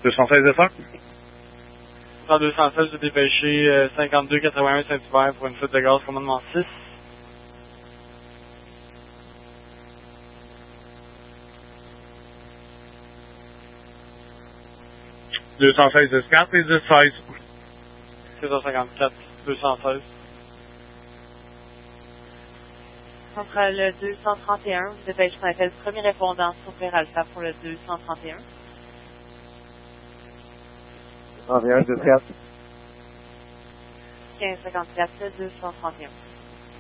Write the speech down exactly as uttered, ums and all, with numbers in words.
deux cent seize de faire. Dans deux cent seize, de dépêcher euh, cinquante-deux quatre-vingt-un Saint-Hubert pour une fuite de gaz commandement six. deux cent seize de quatre et dix seize. six cent cinquante-quatre, deux cent seize. Centrale deux cent trente et un, dépêche qu'on appelle premier répondant sur Alpha pour le deux cent trente et un. trente et un, dix quatre. quinze cinquante-quatre, deux cent trente et un.